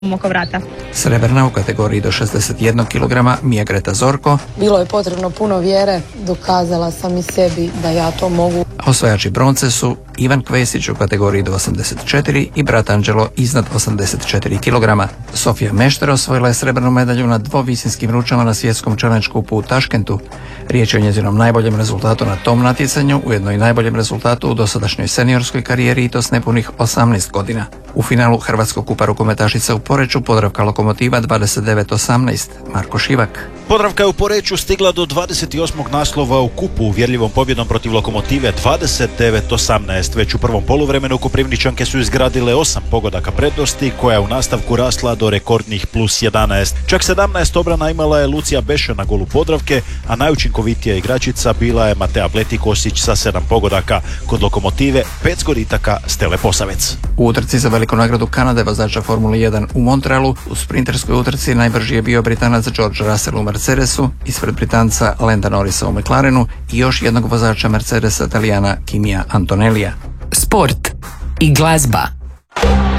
oko vrata. Srebrna u kategoriji do 61 kg Mija Greta Zorko. Bilo je potrebno puno vjere, dokazala sam i sebi da ja to mogu. Osvajači bronce su Ivan Kvesić u kategoriji do 84 i brat Anđelo iznad 84 kg. Sofija Mešter osvojila je srebrnu medalju na dvovisinskim ručama na svjetskom challenge kupu u Taškentu. Riječ je o njezinom najboljem rezultatu na tom natjecanju, ujedno i najboljem rezultatu u dosadašnjoj seniorskoj karijeri i to s nepunih 18 godina. U finalu Hrvatskog kupa rukometašica u Poreču Podravka Lokomotiva 29-18, Marko Šivak. Podravka je u Poreču stigla do 28. naslova u kupu uvjerljivom pobjedom protiv Lokomotive 29-18. Već u prvom poluvremenu Koprivničanke su izgradile 8 pogodaka prednosti koja je u nastavku rasla do rekordnih plus 11. Čak 17 obrana imala je Lucija Beša na golu Podravke, a najučinkovitija igračica bila je Matea Bletikosić sa 7 pogodaka. Kod Lokomotive 5 zgoritaka Stele Posavec. U utrci za veliku nagradu Kanade vozača Formule 1 u Montrealu u sprinterskoj utrci najbrži je bio Britanac George Russell u Mercedesu, ispred Britanca Landa Norrisa u McLarenu i još jednog vozača Mercedesa Talijana Kimija Antonellija. Sport i glazba.